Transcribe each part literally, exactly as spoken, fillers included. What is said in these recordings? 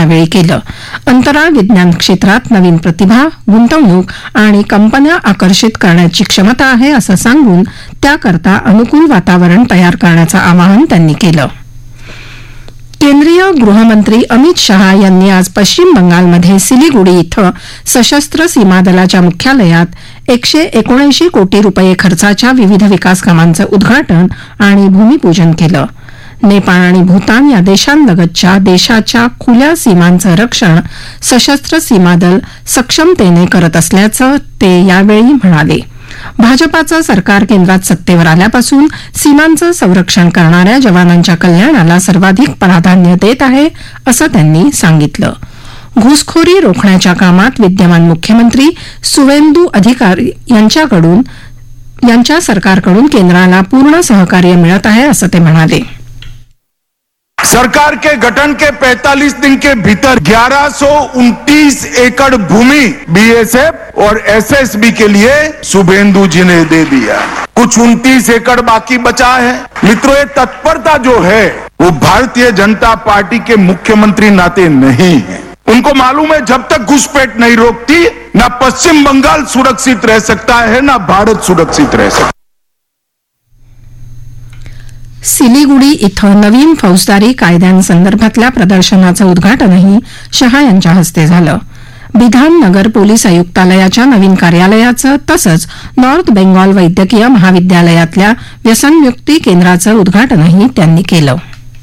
यावेळी केलं. अंतराळ विज्ञान क्षेत्रात नवीन प्रतिभा, गुंतवणूक आणि कंपन्या आकर्षित करण्याची क्षमता आहे असं सांगून त्याकरता अनुकूल वातावरण तयार करण्याचं आवाहन त्यांनी केलं. केंद्रीय गृहमंत्री अमित शहा यांनी आज पश्चिम बंगालमध्ये सिलीगुडी इथं सशस्त्र सीमा दलाच्या मुख्यालयात एकशे एकोणऐंशी कोटी रुपये खर्चाच्या विविध विकास कामांचं उद्घाटन आणि भूमिपूजन केलं. नेपाळ आणि भूतान या देशांलगतच्या देशाच्या खुल्या सीमांचं रक्षण सशस्त्र सीमा दल सक्षमतेने करत असल्याचं ते यावेळी म्हणाले. भाजपाचं सरकार केंद्रात सत्तेवर आल्यापासून सीमांचं संरक्षण करणाऱ्या जवानांच्या कल्याणाला सर्वाधिक प्राधान्य देत आहे असं त्यांनी सांगितलं. घुसखोरी रोखण्याच्या कामात विद्यमान मुख्यमंत्री सुवेंदू अधिकारी यांच्याकडून यांच्या सरकारकडून केंद्राला पूर्ण सहकार्य मिळत आहे असं ते म्हणाले. सरकार के गठन के पैंतालीस दिन के भीतर ग्यारह सौ उनतीस एकड़ भूमि बीएसएफ और एसएसबी के लिए शुभेंदु जी ने दे दिया. कुछ उनतीस एकड़ बाकी बचा है. मित्रों, ये तत्परता जो है वो भारतीय जनता पार्टी के मुख्यमंत्री नाते नहीं है. उनको मालूम है जब तक घुसपैठ नहीं रोकती ना पश्चिम बंगाल सुरक्षित रह सकता है ना भारत सुरक्षित रह सकता. सिलीगुडी इथं नवीन फौजदारी कायद्यांसंदर्भातल्या प्रदर्शनाचं उद्घाटनही शहा यांच्या हस्ते झालं. बिधान नगर पोलीस आयुक्तालयाच्या नवीन कार्यालयाचं तसंच नॉर्थ बेंगॉल वैद्यकीय महाविद्यालयातल्या व्यसनमुक्ती केंद्राचं उद्घाटनही त्यांनी केलं.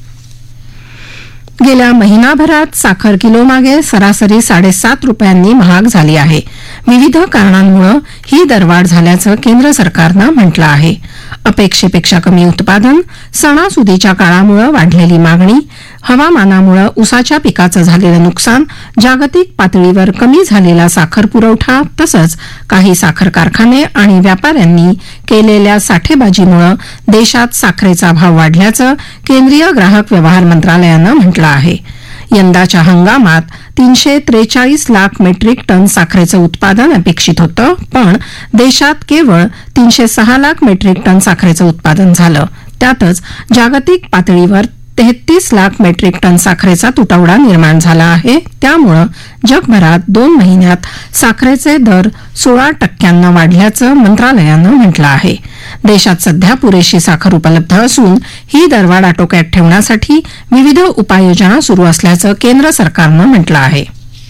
गेल्या महिनाभरात साखर किलोमागे सरासरी साडेसात रुपयांनी महाग झाली आहे. विविध कारणांमुळे ही दरवाढ झाल्याचं केंद्र सरकारनं म्हटलं आहे. अपेक्षेपेक्षा कमी उत्पादन, सणासुदीच्या काळामुळे वाढलेली मागणी, हवामानामुळे ऊसाच्या पिकाचं झालेलं नुकसान, जागतिक पातळीवर कमी झालेला साखर पुरवठा तसंच काही साखर कारखाने आणि व्यापाऱ्यांनी केलेल्या साठेबाजीमुळे देशात साखरेचा भाव वाढल्याचं केंद्रीय ग्राहक व्यवहार मंत्रालयानं म्हटलं आहे. यंदाच्या हंगामात तीनशे त्रेचाळीस लाख मेट्रिक टन साखरेचं उत्पादन अपेक्षित होतं, पण देशात केवळ तीनशे सहा लाख मेट्रिक टन साखरेचं उत्पादन झालं. त्यातच जागतिक पातळीवर तेहतीस लाख मेट्रिक टन साखरेचा तुटवडा निर्माण झाला आहे. त्यामुळे जगभरात दोन महिन्यात साखरेचे दर सोळा टक्क्यांनं वाढल्याचं मंत्रालयानं म्हटलं आहे. देशात सध्या पुरेशी साखर उपलब्ध असून ही दरवाढ आटोक्यात ठेवण्यासाठी विविध उपाययोजना सुरू असल्याचं केंद्र सरकारनं म्हटलं आहे.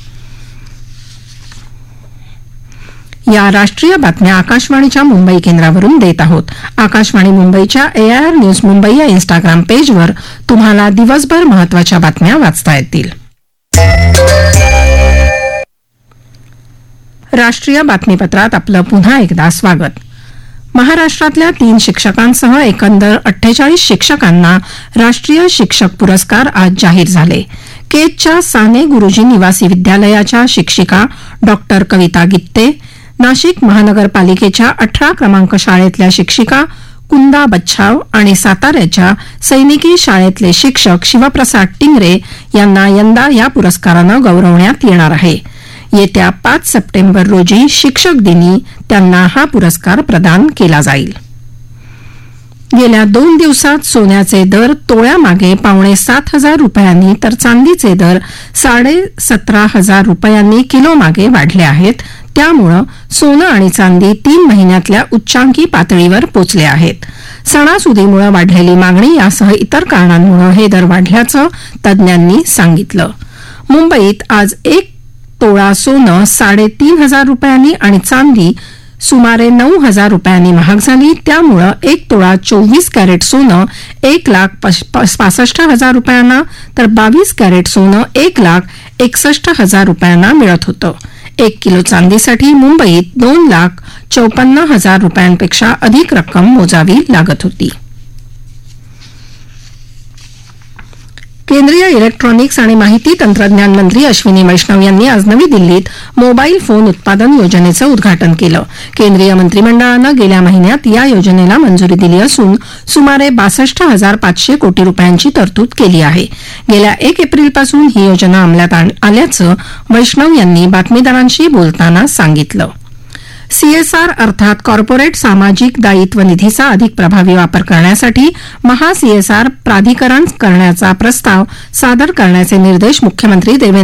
या राष्ट्रीय बातम्या आकाशवाणीच्या मुंबई केंद्रावरून देत आहोत. आकाशवाणी मुंबईच्या एआयआर न्यूज मुंबई या इंस्टाग्राम पेजवर तुम्हाला दिवसभर महत्वाच्या बातम्या वाचता येतील. राष्ट्रीय बातमीपत्रात आपलं पुन्हा एकदा स्वागत. महाराष्ट्रातल्या तीन शिक्षकांसह एकंदर अठ्ठेचाळीस शिक्षकांना राष्ट्रीय शिक्षक पुरस्कार आज जाहीर झाले. केजच्या साने गुरुजी निवासी विद्यालयाच्या शिक्षिका डॉक्टर कविता गित्ते, नाशिक महानगरपालिकेच्या अठरा क्रमांक शाळेतल्या शिक्षिका कुंदा बच्छाव आणि साताऱ्याच्या सैनिकी शाळेतले शिक्षक शिवप्रसाद टिंगरे यांना यंदा या पुरस्कारानं गौरवण्यात येणार आहे. येत्या पाच सप्टेंबर रोजी शिक्षक दिनी त्यांना हा पुरस्कार प्रदान केला जाईल. गेल्या दोन दिवसात सोन्याचे दर तोळ्यामागे पावणे सात हजार रुपयांनी तर चांदीचे दर साडे सतरा हजार रुपयांनी किलोमागे वाढले आहेत. त्यामुळं सोनं आणि चांदी तीन महिन्यातल्या उच्चांकी पातळीवर पोचले आहेत. सणासुदीमुळे वाढलेली मागणी यासह इतर कारणांमुळे हे दर वाढल्याचं तज्ज्ञांनी सांगितलं. मुंबईत आज एक तोळा सोनं साडेतीन हजार रुपयांनी आणि चांदी सुमारे नऊ हजार रुपयांनी महाग झाली. त्यामुळं एक तोळा चोवीस कॅरेट सोनं एक लाख पासष्ट हजार रुपयांना तर बावीस कॅरेट सोनं एक लाख एकसष्ट हजार रुपयांना मिळत होतं. एक किलो चांदीसाठी मुंबईत दोन लाख चौपन्न हजार रुपयांपेक्षा अधिक रक्कम मोजावी लागत होती. केंद्रीय इलेक्ट्रॉनिक्स आणि माहिती तंत्रज्ञान मंत्री अश्विनी वैष्णव यांनी आज नवी दिल्लीत मोबाईल फोन उत्पादन योजनेचं उद्घाटन केलं. केंद्रीय मंत्रिमंडळानं गेल्या महिन्यात या योजनेला मंजुरी दिली असून सुमारे बासष्ट हजार पाचशे कोटी रुपयांची तरतूद केली आहे. गेल्या एक एप्रिलपासून ही योजना अंमलात आल्याचं वैष्णव यांनी बातमीदारांशी बोलताना सांगितलं. सीएसआर अर्थात कॉर्पोरेट सामाजिक दायित्व निधीचा अधिक प्रभावी वापर करण्यासाठी महा सीएसआर प्राधिकरण करण्याचा प्रस्ताव सादर करण्याचे निर्देश मुख्यमंत्री देवेंद्र